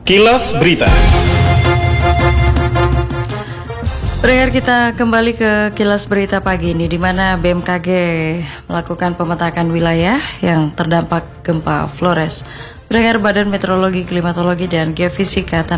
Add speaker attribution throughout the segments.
Speaker 1: Kilas Berita.
Speaker 2: Pendengar, kita kembali ke Kilas Berita pagi ini, di mana BMKG melakukan pemetakan wilayah yang terdampak gempa Flores. Pendengar, Badan Meteorologi, Klimatologi dan Geofisika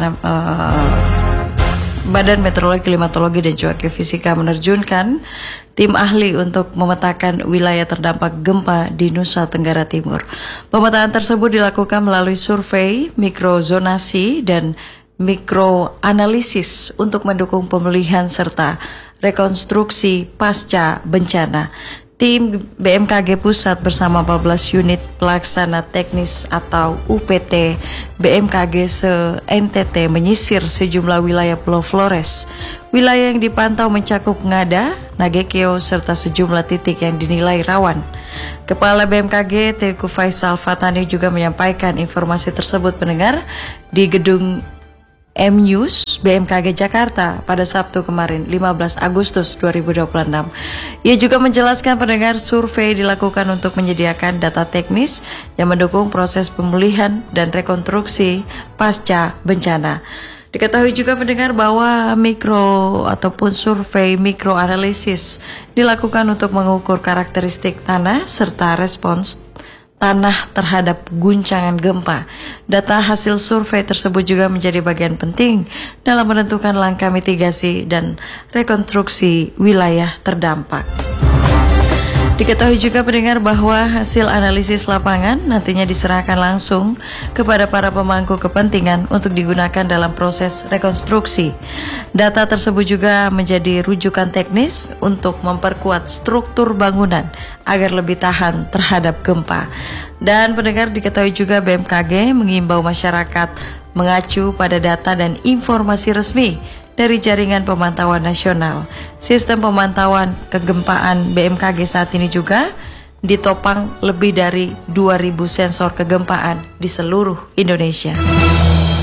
Speaker 2: Badan Meteorologi, Klimatologi dan juga Geofisika menerjunkan tim ahli untuk memetakan wilayah terdampak gempa di Nusa Tenggara Timur. Pemetaan tersebut dilakukan melalui survei, mikrozonasi, dan mikroanalisis untuk mendukung pemulihan serta rekonstruksi pasca bencana. Tim BMKG Pusat bersama 14 unit pelaksana teknis atau UPT BMKG se-NTT menyisir sejumlah wilayah Pulau Flores. Wilayah yang dipantau mencakup Ngada, Nagekeo, serta sejumlah titik yang dinilai rawan. Kepala BMKG Teuku Faisal Fatani juga menyampaikan informasi tersebut pendengar di gedung M-News BMKG Jakarta pada Sabtu kemarin 15 Agustus 2026. Ia juga menjelaskan pendengar survei dilakukan untuk menyediakan data teknis yang mendukung proses pemulihan dan rekonstruksi pasca bencana. Diketahui juga pendengar bahwa survei mikroanalisis dilakukan untuk mengukur karakteristik tanah serta respons tanah terhadap guncangan gempa. Data hasil survei tersebut juga menjadi bagian penting dalam menentukan langkah mitigasi dan rekonstruksi wilayah terdampak. Diketahui juga pendengar bahwa hasil analisis lapangan nantinya diserahkan langsung kepada para pemangku kepentingan untuk digunakan dalam proses rekonstruksi. Data tersebut juga menjadi rujukan teknis untuk memperkuat struktur bangunan agar lebih tahan terhadap gempa. Dan pendengar, diketahui juga BMKG mengimbau masyarakat mengacu pada data dan informasi resmi dari Jaringan Pemantauan Nasional. Sistem pemantauan kegempaan BMKG saat ini juga ditopang lebih dari 2.000 sensor kegempaan di seluruh Indonesia.